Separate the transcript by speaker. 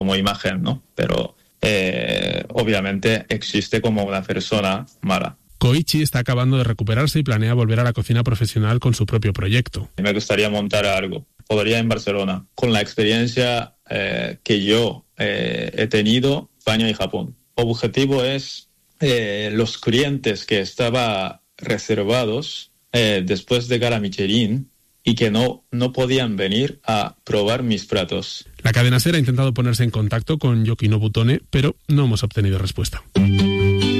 Speaker 1: como imagen, ¿no? Pero obviamente existe como una persona mala.
Speaker 2: Koichi está acabando de recuperarse y planea volver a la cocina profesional con su propio proyecto.
Speaker 1: Me gustaría montar algo. Podría en Barcelona, con la experiencia que yo he tenido, España y Japón. Objetivo es los clientes que estaban reservados después de Gala Michelin y que no podían venir a probar mis platos.
Speaker 2: La cadena SER ha intentado ponerse en contacto con Yukinobu Tone, pero no hemos obtenido respuesta.